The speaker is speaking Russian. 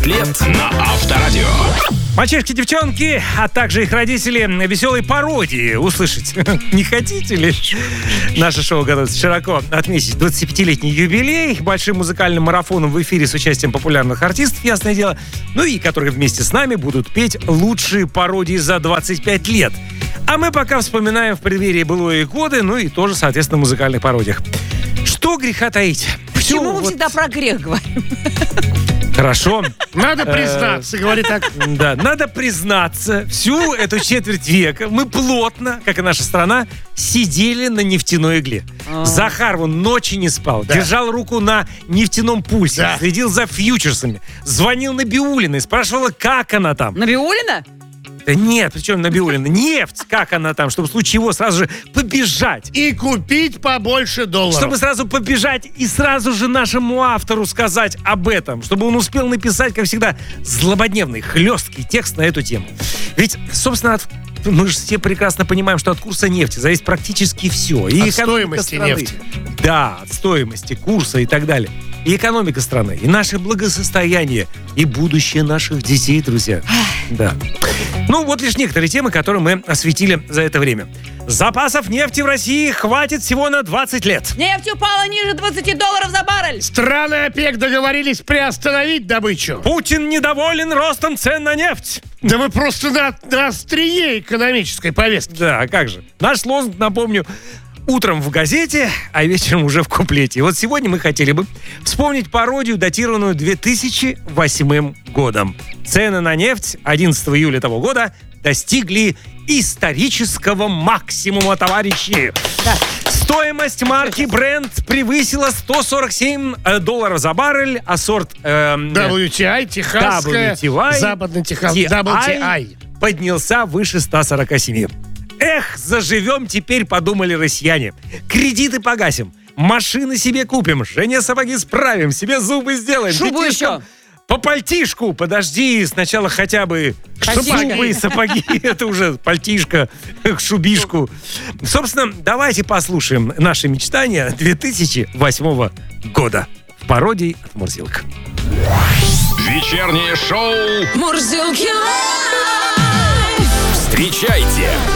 лет на Авторадио. Мальчишки, девчонки, а также их родители веселой пародии услышать не хотите ли? Наше шоу готовится широко отметить 25-летний юбилей большим музыкальным марафоном в эфире с участием популярных артистов, ясное дело, ну и которые вместе с нами будут петь лучшие пародии за 25 лет. А мы пока вспоминаем в преддверии былые годы, ну и тоже, соответственно, в музыкальных пародиях. Что греха таить? Почему мы всегда про грех говорим? Хорошо. Надо признаться, говори так. Да, надо признаться, всю эту четверть века мы плотно, как и наша страна, сидели на нефтяной игле. Захар вон ночи не спал, держал руку на нефтяном пульсе, следил за фьючерсами, звонил Набиуллиной, спрашивала, как она там. Набиуллина? Да нет, причем Набиуллина, нефть, как она там, чтобы в случае чего сразу же побежать. И купить побольше долларов. Чтобы сразу побежать и сразу же нашему автору сказать об этом, чтобы он успел написать, как всегда, злободневный, хлесткий текст на эту тему. Ведь, собственно, мы же все прекрасно понимаем, что от курса нефти зависит практически все. И от стоимости нефти. Да, от стоимости, курса и так далее. И экономика страны, и наше благосостояние, и будущее наших детей, друзья. Да. Ну, вот лишь некоторые темы, которые мы осветили за это время. Запасов нефти в России хватит всего на 20 лет. Нефть упала ниже $20 за баррель. Страны ОПЕК договорились приостановить добычу. Путин недоволен ростом цен на нефть. Да вы просто на острие экономической повестки. Да, а как же. Наш лозунг, напомню, утром в газете, а вечером уже в куплете. И вот сегодня мы хотели бы вспомнить пародию, датированную 2008 годом. Цены на нефть 11 июля того года достигли исторического максимума, товарищи. Стоимость марки Brent превысила $147 за баррель, а сорт WTI, техасская, западный Техас, WTI поднялся выше 147. Эх, заживем теперь, подумали россияне. Кредиты погасим, машины себе купим, жене сапоги справим, себе зубы сделаем. Шубу еще. По пальтишку, подожди, сначала хотя бы шубы и сапоги, это уже пальтишко, шубишку. Собственно, давайте послушаем наши мечтания 2008 года в пародии от Мурзилок. Вечернее шоу Мурзилки. встречайте